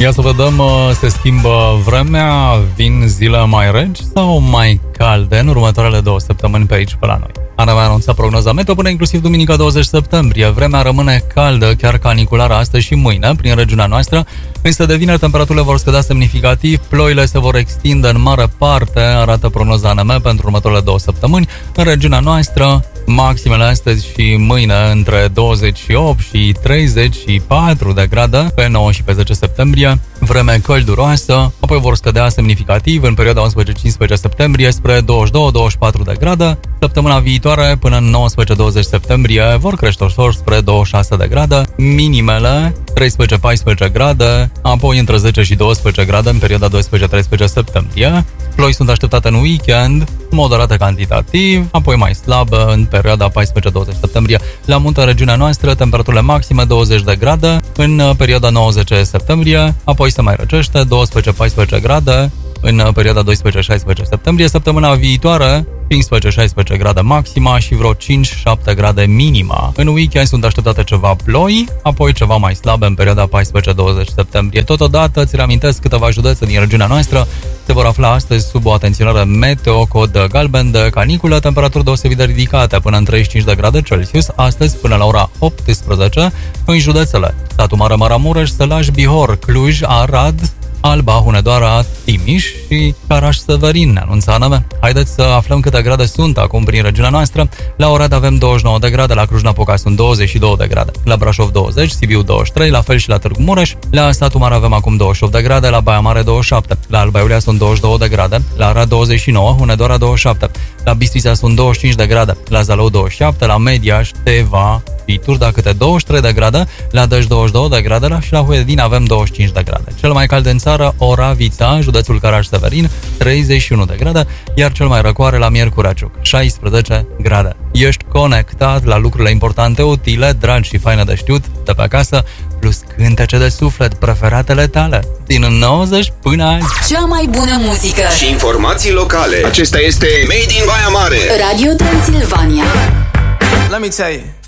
Ia să vedem, se schimbă vremea, vin zile mai reci sau mai calde în următoarele 2 săptămâni pe aici, pe la noi. Ana va anunța prognoza meteo până inclusiv duminica 20 septembrie. Vremea rămâne caldă, chiar caniculară astăzi și mâine, prin regiunea noastră, însă de vineri temperaturile vor scădea semnificativ, ploile se vor extinde în mare parte, arată prognoza ANM pentru următoarele 2 săptămâni. În regiunea noastră, maximele astăzi și mâine între 28 și 34 de grade pe 9 și pe 10 septembrie, vreme călduroasă, apoi vor scădea semnificativ în perioada 11-15 septembrie spre 22-24 de grade. Săptămâna viitoare, până în 19-20 septembrie, vor crește ușor spre 26 de grade, minimele 13-14 grade, apoi între 10 și 12 grade în perioada 12-13 septembrie. Ploi sunt așteptate în weekend, moderate cantitativ, apoi mai slabă în perioada 14-20 septembrie. La munte, în regiunea noastră, temperaturile maxime 20 de grade în perioada 90 septembrie, apoi se mai răcește 12-14 grade în perioada 12-16 septembrie. Săptămâna viitoare 15-16 grade maxima și vreo 5-7 grade minima. În weekend sunt așteptate ceva ploi, apoi ceva mai slabe în perioada 14-20 septembrie. Totodată, îți reamintesc, câteva județe din regiunea noastră se vor afla astăzi sub o atenționare meteo, cod galben de caniculă, temperaturi deosebit de ridicate, până în 35 de grade Celsius, astăzi până la ora 18, în județele Satu Mare, Maramureș, Sălaș, Bihor, Cluj, Arad, Alba, Hunedoara, Timiș și Caraș-Severin, ne anunță ANM. Haideți să aflăm câte grade sunt acum prin regiunea noastră. La Oradea avem 29 de grade, la Cluj-Napoca sunt 22 de grade, la Brașov 20, Sibiu 23, la fel și la Târgu Mureș. La Satu Mare avem acum 28 de grade, la Baia Mare 27, la Alba Iulia sunt 22 de grade, la Arad 29, Hunedoara 27, la Bistrița sunt 25 de grade, la Zalău 27, la Mediaș, Teva și Turda câte 23 de grade, la Dăj 22 de grade și la Huedin avem 25 de grade. Cel mai cald în țară, Oravița, județul Caraș-Severin, 31 de grade, iar cel mai răcoare la Miercurea Ciuc, 16 grade. Ești conectat la lucrurile importante, utile, dragi și faine de știut de pe acasă, plus cântece de suflet, preferatele tale, din 90 până azi. Cea mai bună muzică și informații locale. Acesta este Made in Baia Mare, Radio Transilvania. Let me tell you.